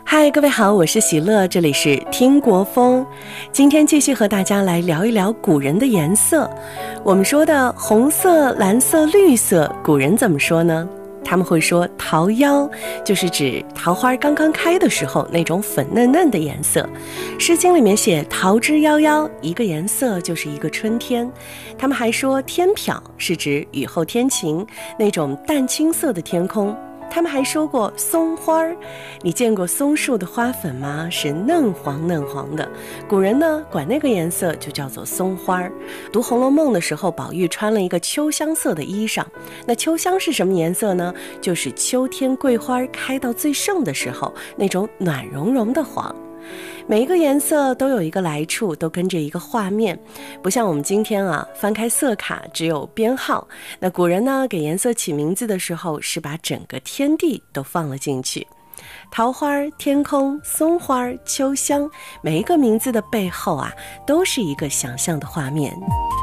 嗨，各位好，我是喜乐，这里是听国风。今天继续和大家来聊一聊古人的颜色。我们说的红色、蓝色、绿色，古人怎么说呢？他们会说桃夭，就是指桃花刚刚开的时候那种粉嫩嫩的颜色。诗经里面写桃之夭夭，一个颜色就是一个春天。他们还说天皎，是指雨后天晴，那种淡青色的天空。他们还说过松花儿，你见过松树的花粉吗？是嫩黄嫩黄的。古人呢，管那个颜色就叫做松花儿。读《红楼梦》的时候，宝玉穿了一个秋香色的衣裳。那秋香是什么颜色呢？就是秋天桂花开到最盛的时候，那种暖融融的黄。每一个颜色都有一个来处，都跟着一个画面，不像我们今天翻开色卡只有编号。那古人呢，给颜色起名字的时候是把整个天地都放了进去。桃花、天空、松花、秋香，每一个名字的背后都是一个想象的画面。